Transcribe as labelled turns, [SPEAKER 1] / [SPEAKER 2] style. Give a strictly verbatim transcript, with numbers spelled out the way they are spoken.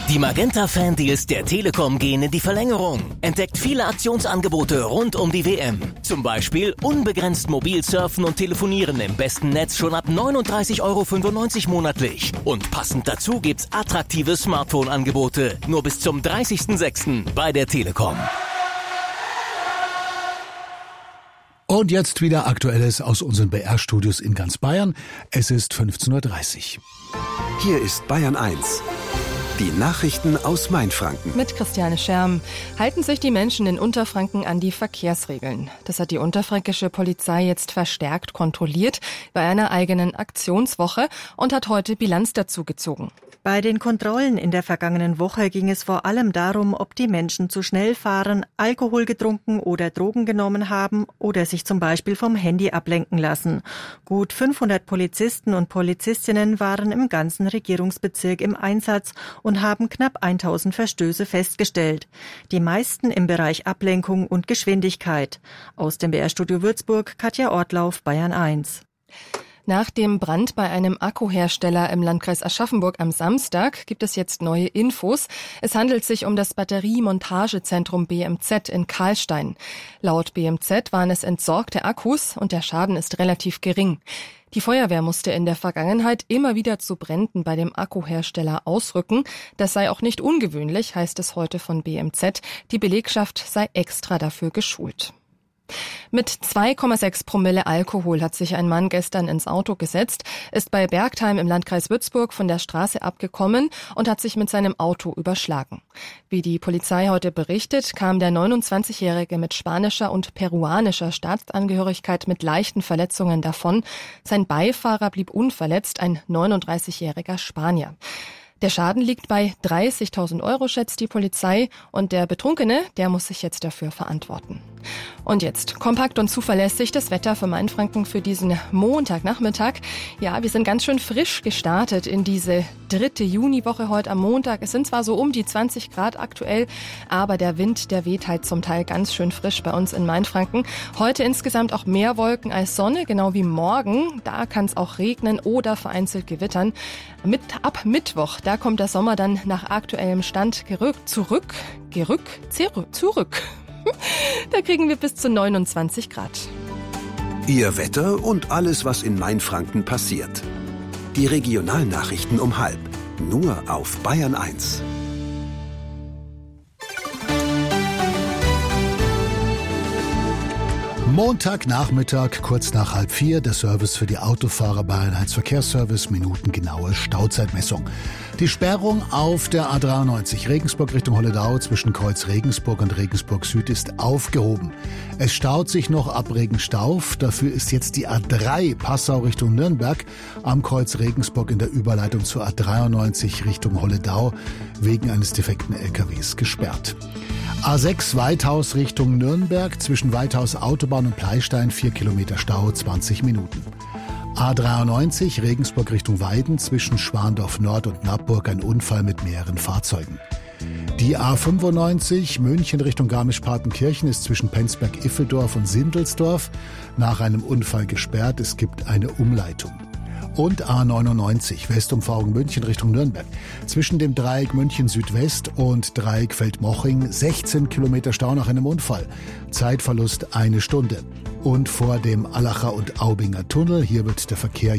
[SPEAKER 1] Die Magenta-Fan-Deals der Telekom gehen in die Verlängerung. Entdeckt viele Aktionsangebote rund um die W M. Zum Beispiel unbegrenzt mobil surfen und telefonieren im besten Netz schon ab neununddreißig Euro fünfundneunzig monatlich. Und passend dazu gibt's attraktive Smartphone-Angebote. Nur bis zum dreißigsten sechsten bei der Telekom.
[SPEAKER 2] Und jetzt wieder Aktuelles aus unseren B R-Studios in ganz Bayern. Es ist fünfzehn Uhr dreißig.
[SPEAKER 3] Hier ist Bayern eins. Die Nachrichten aus Mainfranken.
[SPEAKER 4] Mit Christiane Scherm. Halten sich die Menschen in Unterfranken an die Verkehrsregeln? Das hat die unterfränkische Polizei jetzt verstärkt kontrolliert bei einer eigenen Aktionswoche und hat heute Bilanz dazu gezogen.
[SPEAKER 5] Bei den Kontrollen in der vergangenen Woche ging es vor allem darum, ob die Menschen zu schnell fahren, Alkohol getrunken oder Drogen genommen haben oder sich zum Beispiel vom Handy ablenken lassen. Gut fünfhundert Polizisten und Polizistinnen waren im ganzen Regierungsbezirk im Einsatz und haben knapp tausend Verstöße festgestellt. Die meisten im Bereich Ablenkung und Geschwindigkeit. Aus dem B R-Studio Würzburg, Katja Ortlauf, Bayern eins.
[SPEAKER 4] Nach dem Brand bei einem Akkuhersteller im Landkreis Aschaffenburg am Samstag gibt es jetzt neue Infos. Es handelt sich um das Batteriemontagezentrum B M Z in Karlstein. Laut B M Z waren es entsorgte Akkus und der Schaden ist relativ gering. Die Feuerwehr musste in der Vergangenheit immer wieder zu Bränden bei dem Akkuhersteller ausrücken. Das sei auch nicht ungewöhnlich, heißt es heute von B M Z. Die Belegschaft sei extra dafür geschult. Mit zwei Komma sechs Promille Alkohol hat sich ein Mann gestern ins Auto gesetzt, ist bei Bergtheim im Landkreis Würzburg von der Straße abgekommen und hat sich mit seinem Auto überschlagen. Wie die Polizei heute berichtet, kam der neunundzwanzigjährige mit spanischer und peruanischer Staatsangehörigkeit mit leichten Verletzungen davon. Sein Beifahrer blieb unverletzt, ein neununddreißigjähriger Spanier. Der Schaden liegt bei dreißigtausend Euro, schätzt die Polizei, und der Betrunkene, der muss sich jetzt dafür verantworten. Und jetzt kompakt und zuverlässig das Wetter für Mainfranken für diesen Montagnachmittag. Ja, wir sind ganz schön frisch gestartet in diese dritte Juniwoche heute am Montag. Es sind zwar so um die zwanzig Grad aktuell, aber der Wind, der weht halt zum Teil ganz schön frisch bei uns in Mainfranken. Heute insgesamt auch mehr Wolken als Sonne, genau wie morgen. Da kann es auch regnen oder vereinzelt gewittern. Mit, ab Mittwoch, da kommt der Sommer dann nach aktuellem Stand gerückt, zurück, gerückt, zurück, zurück. Da kriegen wir bis zu neunundzwanzig Grad.
[SPEAKER 3] Ihr Wetter und alles, was in Mainfranken passiert. Die Regionalnachrichten um halb. Nur auf Bayern eins.
[SPEAKER 2] Montagnachmittag, kurz nach halb vier, der Service für die Autofahrer Bayern eins Verkehrsservice, minutengenaue Stauzeitmessung. Die Sperrung auf der A dreiundneunzig Regensburg Richtung Holledau zwischen Kreuz Regensburg und Regensburg Süd ist aufgehoben. Es staut sich noch ab Regenstauf, dafür ist jetzt die A drei Passau Richtung Nürnberg am Kreuz Regensburg in der Überleitung zur A dreiundneunzig Richtung Holledau wegen eines defekten L K Ws gesperrt. A sechs Weithaus Richtung Nürnberg, zwischen Weithaus Autobahn und Pleistein, vier Kilometer Stau, zwanzig Minuten. A dreiundneunzig Regensburg Richtung Weiden, zwischen Schwandorf Nord und Nappburg ein Unfall mit mehreren Fahrzeugen. Die A fünfundneunzig München Richtung Garmisch-Partenkirchen ist zwischen Penzberg-Iffeldorf und Sindelsdorf nach einem Unfall gesperrt. Es gibt eine Umleitung. Und A neunundneunzig Westumfahrung München Richtung Nürnberg. Zwischen dem Dreieck München Südwest und Dreieck Feldmoching sechzehn Kilometer Stau nach einem Unfall. Zeitverlust eine Stunde. Und vor dem Allacher und Aubinger Tunnel, hier wird der Verkehr